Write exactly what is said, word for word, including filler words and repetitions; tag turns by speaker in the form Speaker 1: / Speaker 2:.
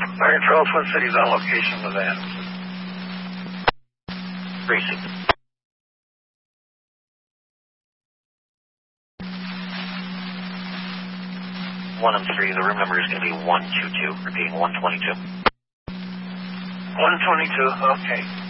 Speaker 1: Fire Control, Twin Cities on location with Adams.
Speaker 2: Precinct. One and three, the room number is going to be one two two. Repeating one twenty-two.
Speaker 1: one twenty-two, okay.